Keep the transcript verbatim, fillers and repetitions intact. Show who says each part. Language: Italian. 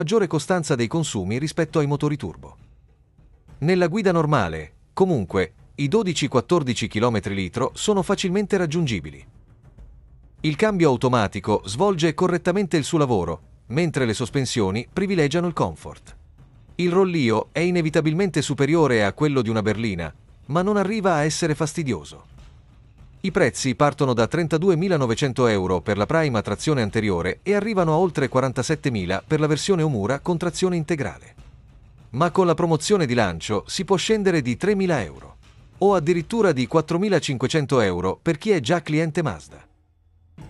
Speaker 1: maggiore costanza dei consumi rispetto ai motori turbo. Nella guida normale, comunque, i dodici quattordici chilometri litro sono facilmente raggiungibili. Il cambio automatico svolge correttamente il suo lavoro, mentre le sospensioni privilegiano il comfort. Il rollio è inevitabilmente superiore a quello di una berlina, ma non arriva a essere fastidioso. I prezzi partono da trentaduemilanovecento euro per la Prime a trazione anteriore e arrivano a oltre quarantasettemila per la versione Omura con trazione integrale. Ma con la promozione di lancio si può scendere di tremila euro, o addirittura di quattromilacinquecento euro per chi è già cliente Mazda.